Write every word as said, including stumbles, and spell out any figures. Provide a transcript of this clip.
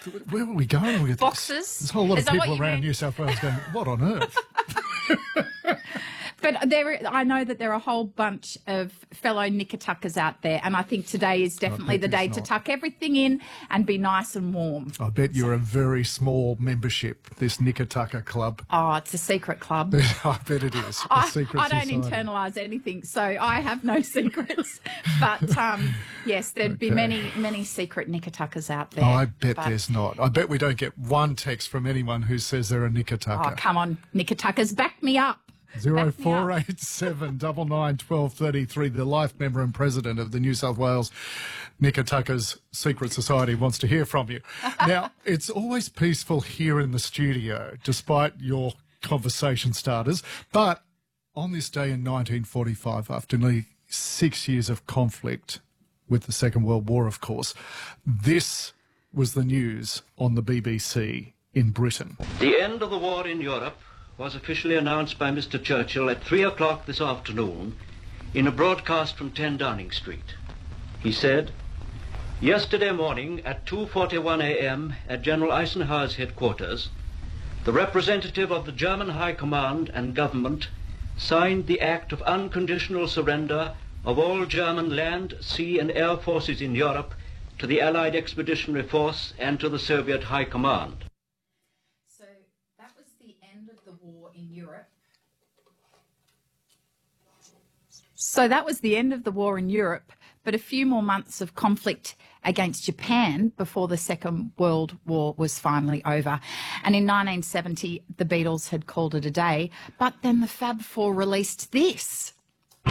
Where were we going with this? Boxes. There's a whole lot Is of that what people you around meant? New South Wales going, what on earth? But there, I know that there are a whole bunch of fellow knicker-tuckers out there, and I think today is definitely the bet day there's to not. tuck everything in and be nice and warm. I bet you're a very small membership, this Knicker Tucker Club. Oh, it's a secret club. I bet it is. A I, secret I don't society. internalise anything, so I have no secrets. But um, yes, there'd be Okay. many, many secret knicker-tuckers out there. I bet but, there's not. I bet we don't get one text from anyone who says they're a Knicker Oh, Tucker. come on, knicker-tuckers, back me up. Zero Back me four up. eight seven double nine twelve thirty three. The life member and president of the New South Wales Knicker Tuckers Secret Society wants to hear from you. Now, it's always peaceful here in the studio, despite your conversation starters. But on this day in nineteen forty-five, after nearly six years of conflict with the Second World War, of course, this was the news on the B B C in Britain. The end of the war in Europe was officially announced by Mister Churchill at three o'clock this afternoon in a broadcast from ten Downing Street. He said, "Yesterday morning at two forty-one a m at General Eisenhower's headquarters, the representative of the German High Command and government signed the act of unconditional surrender of all German land, sea and air forces in Europe to the Allied Expeditionary Force and to the Soviet High Command." So that was the end of the war in Europe. So that was the end of the war in Europe, but a few more months of conflict against Japan before the Second World War was finally over. And in nineteen seventy, the Beatles had called it a day, but then the Fab Four released this.